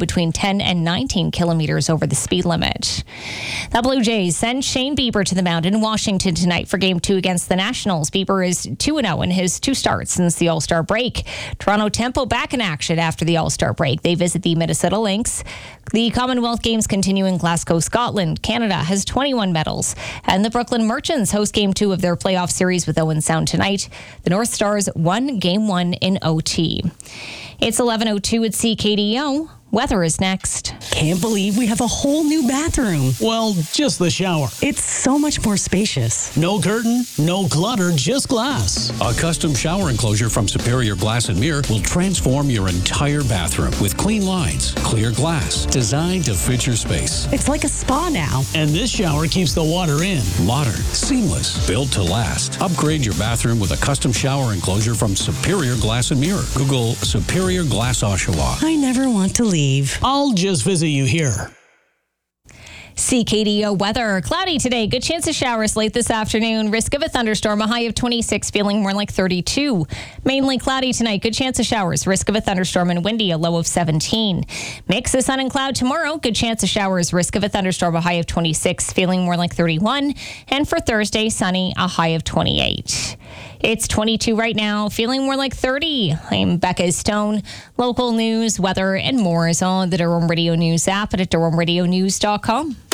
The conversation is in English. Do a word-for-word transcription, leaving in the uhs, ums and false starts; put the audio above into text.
between ten and nineteen kilometers over the speed limit. The Blue Jays send Shane Bieber to the mound in Washington tonight for Game two against the Nationals. Bieber is two and oh in his two starts since the All-Star break. Toronto Tempo back in action after the All-Star break. They visit the Minnesota Lynx. The Commonwealth Games continue in Glasgow, Scotland. Canada has twenty-one medals. And the Brooklyn Merchants host Game two of their playoff series with Owen Sound tonight. The North Stars won Game one in O T. It's eleven oh two at C K D O. Weather is next. Can't believe we have a whole new bathroom. Well, just the shower. It's so much more spacious. No curtain, no clutter, just glass. A custom shower enclosure from Superior Glass and Mirror will transform your entire bathroom with clean lines, clear glass, designed to fit your space. It's like a spa now. And this shower keeps the water in. Modern, seamless, built to last. Upgrade your bathroom with a custom shower enclosure from Superior Glass and Mirror. Google Superior Glass Oshawa. I never want to leave. I'll just visit you here. C K D O weather. Cloudy today. Good chance of showers late this afternoon. Risk of a thunderstorm. A high of twenty-six, feeling more like thirty-two. Mainly cloudy tonight. Good chance of showers. Risk of a thunderstorm and windy. A low of seventeen. Mix of sun and cloud tomorrow. Good chance of showers. Risk of a thunderstorm. A high of twenty-six, feeling more like thirty-one. And for Thursday, sunny. A high of twenty-eight. It's twenty-two right now, feeling more like thirty. I'm Becca Stone. Local news, weather, and more is on the Durham Radio News app and at durham radio news dot com.